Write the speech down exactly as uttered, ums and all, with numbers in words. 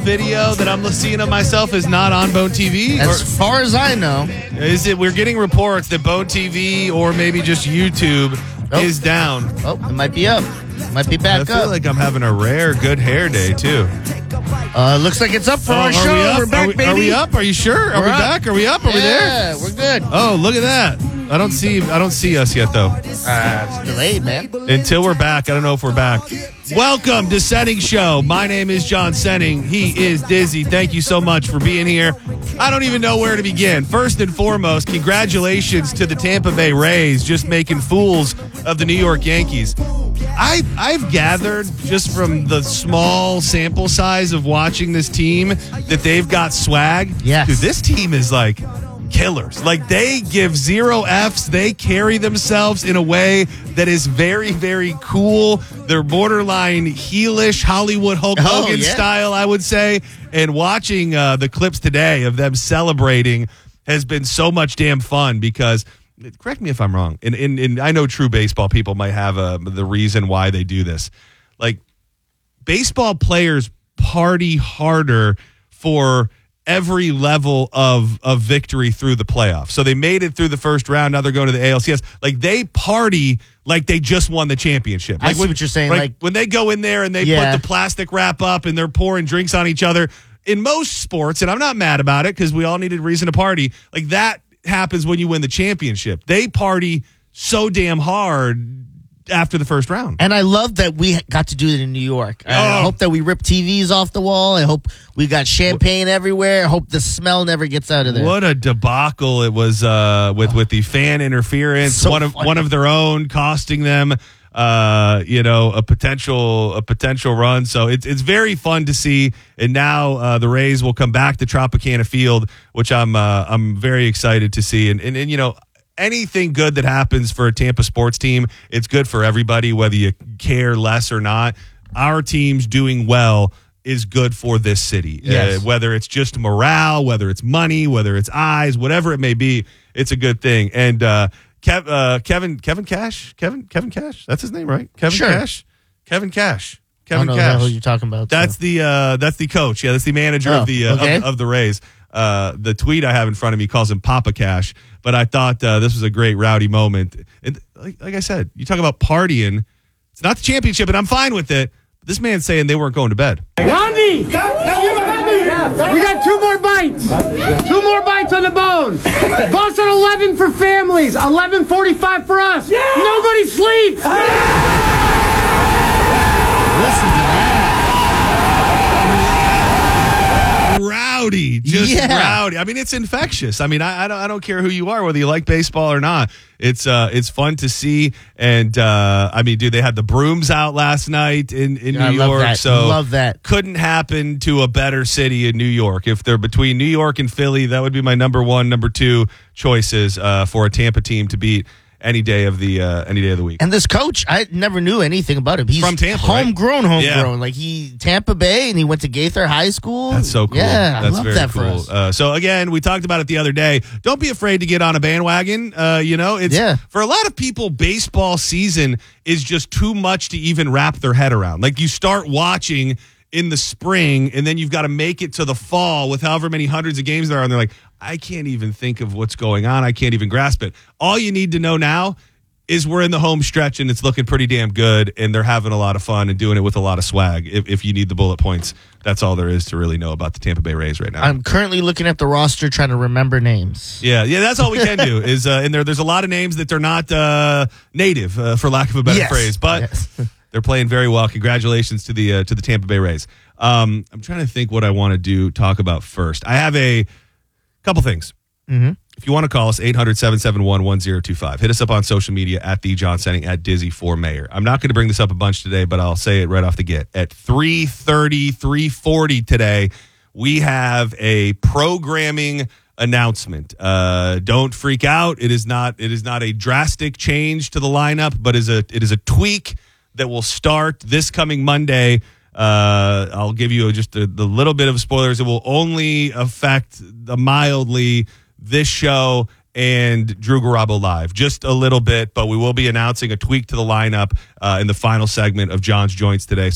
video that I'm seeing of myself is not on Bone T V? As Or far as I know. is it? We're getting reports that Bone T V or maybe just YouTube Nope. is down. Oh, it might be up. It might be back I feel up. like I'm having a rare good hair day too. Uh, looks like it's up for Oh, our are show. we up? We're back, are we, baby. Are we up? Are you sure? Are We're we up. back? Are we up? Are we there? Yeah, we're good. Oh, look at that. I don't see I don't see us yet though. Uh, it's delayed, man. Until we're back, I don't know if we're back. Welcome to Senning Show. My name is John Senning. He is Dizzy. Thank you so much for being here. I don't even know where to begin. First and foremost, congratulations to the Tampa Bay Rays just making fools of the New York Yankees. I, I've gathered just from the small sample size of watching this team that they've got swag. Yes. Dude, this team is like killers. Like, they give zero F's. They carry themselves in a way that is very, very cool. They're borderline heelish, Hollywood Hulk Oh, Hogan yeah. style, I would say. And watching uh, the clips today of them celebrating has been so much damn fun because, correct me if I'm wrong, and, and, and I know true baseball people might have uh, the reason why they do this. Like, baseball players party harder for every level of, of victory through the playoffs. So they made it through the first round. Now they're going to the A L C S. Like, they party like they just won the championship. I Like see when, what you're saying, Like, like- when they go in there and they Yeah. put the plastic wrap up and they're pouring drinks on each other. In most sports, and I'm not mad about it because we all needed reason to party, like that happens when you win the championship. They party so damn hard after the first round. And I love that we got to do it in New York. I Oh. hope that we rip T Vs off the wall. I hope we got champagne everywhere. I hope the smell never gets out of there. What a debacle it was uh, with with the fan interference. So one of funny. one of their own costing them, uh, you know, a potential a potential run. So it's it's very fun to see. And now uh, the Rays will come back to Tropicana Field, which I'm uh, I'm very excited to see. And and, and you know. Anything good that happens for a Tampa sports team, it's good for everybody, whether you care less or not. Our team's doing well is good for this city. Yes. Uh, whether it's just morale, whether it's money, whether it's eyes, whatever it may be, it's a good thing. And uh, Kev, uh, Kevin Kevin Cash, Kevin Kevin Cash, that's his name, right? Kevin Sure. Cash, Kevin Cash, I Kevin don't know Cash. who you're talking about. That's so. the uh, that's the coach. Yeah, that's the manager Oh, of the uh, okay. of, of the Rays. Uh, the tweet I have in front of me calls him Papa Cash, but I thought uh, this was a great rowdy moment. And like, like I said, you talk about partying. It's not the championship, and I'm fine with it. But this man's saying they weren't going to bed. Gandhi! We got two more bites. Two more bites on the bone. Boston eleven for families. eleven forty-five for us. Nobody sleeps. Listen to that. Rowdy, just Yeah. rowdy. I mean, it's infectious. I mean, I, I don't, I don't care who you are, whether you like baseball or not. It's, uh, it's fun to see. And uh, I mean, dude, they had the brooms out last night in, in I New love York. that. So Love that. couldn't happen to a better city in New York. If they're between New York and Philly, that would be my number one, number two choices uh, for a Tampa team to beat any day of the uh, any day of the week. And this coach, I never knew anything about him. He's From Tampa, right? homegrown, homegrown. Yeah. Like he Tampa Bay, and he went to Gaither High School. That's so cool. Yeah, That's I love very that cool. for us. Uh, so again, we talked about it the other day. Don't be afraid to get on a bandwagon. Uh, you know, it's Yeah. for a lot of people, baseball season is just too much to even wrap their head around. Like, you start watching in the spring, and then you've got to make it to the fall with however many hundreds of games there are, and they're like, I can't even think of what's going on. I can't even grasp it. All you need to know now is we're in the home stretch and it's looking pretty damn good, and they're having a lot of fun and doing it with a lot of swag. If, if you need the bullet points, that's all there is to really know about the Tampa Bay Rays right now. I'm currently looking at the roster, trying to remember names. yeah, yeah, that's all we can do. Is uh, and there, there's a lot of names that they're not uh, native, uh, for lack of a better Yes. phrase, but Yes. they're playing very well. Congratulations to the uh, to the Tampa Bay Rays. Um, I'm trying to think what I want to do talk about first. I have a couple things. Mm-hmm. If you want to call us, eight hundred, seven seven one, one zero two five. Hit us up on social media at the John Senning, at Dizzy for Mayor. I'm not going to bring this up a bunch today, but I'll say it right off the get. At three thirty, three forty today, we have a programming announcement. Uh, don't freak out. It is not. It is not a drastic change to the lineup, but is a. It is a tweak that will start this coming Monday. Uh, I'll give you just the, the little bit of spoilers. It will only affect the mildly this show and Drew Garabo Live, just a little bit, but we will be announcing a tweak to the lineup uh, in the final segment of John's Joints today.